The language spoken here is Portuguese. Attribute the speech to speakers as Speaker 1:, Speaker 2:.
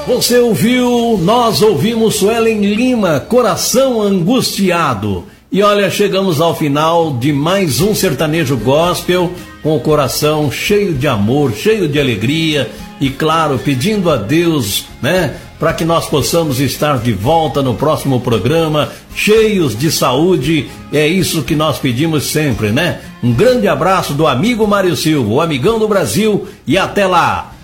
Speaker 1: Você ouviu, nós ouvimos Suelen Lima, Coração Angustiado. E olha, chegamos ao final de mais um sertanejo gospel, com o coração cheio de amor, cheio de alegria e, claro, pedindo a Deus, né, para que nós possamos estar de volta no próximo programa, cheios de saúde. É isso que nós pedimos sempre, né? Um grande abraço do amigo Mário Silva, o amigão do Brasil, e até lá!